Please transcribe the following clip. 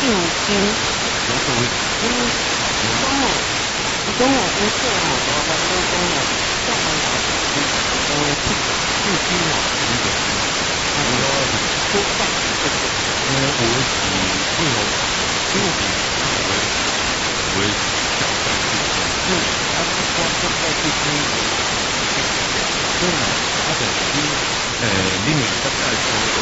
金，中午跟社好多的都跟我下班老师去金老师的，多上我为了因为我想上去，他不光是在去金，对嘛，他等于另一个在说。